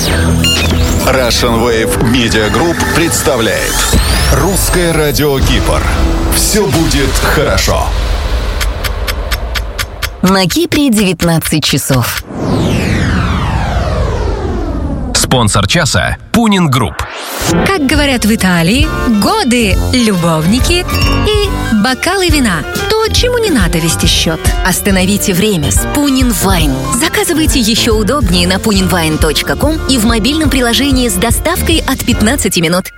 Russian Wave Media Group представляет Русское радио Кипр. Все будет хорошо. На Кипре 19 часов. Спонсор часа – Пунин Групп. Как говорят в Италии, годы, любовники и бокалы вина. То, чему не надо вести счет. Остановите время с Пунин Вайн. Заказывайте еще удобнее на puninwine.com и в мобильном приложении с доставкой от 15 минут.